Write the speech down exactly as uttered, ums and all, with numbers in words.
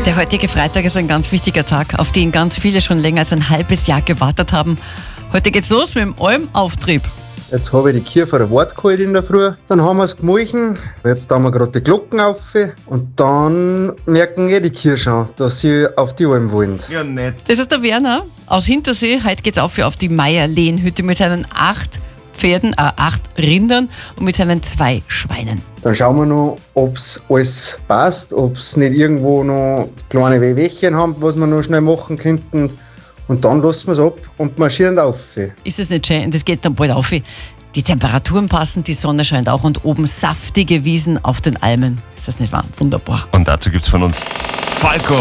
Der heutige Freitag ist ein ganz wichtiger Tag, auf den ganz viele schon länger als ein halbes Jahr gewartet haben. Heute geht's los mit dem Almauftrieb. Jetzt habe ich die Kühe vor der Wart geholt in der Früh. Dann haben wir es gemolchen. Jetzt tun wir gerade die Glocken auf. Und dann merken eh die Kühe schon, dass sie auf die Alm wollen. Ja, nett. Das ist der Werner aus Hintersee. Heute geht's auf auf die Meierlehnhütte mit seinen acht Pferden, äh, acht Rindern und mit seinen zwei Schweinen. Dann schauen wir noch, ob es alles passt, ob es nicht irgendwo noch kleine Wehwehchen haben, was wir noch schnell machen könnten. Und dann lassen wir es ab und marschieren auf. Ist es nicht schön? Das geht dann bald auf. Die Temperaturen passen, die Sonne scheint auch und oben saftige Wiesen auf den Almen. Ist das nicht wahr? Wunderbar. Und dazu gibt's von uns Falco.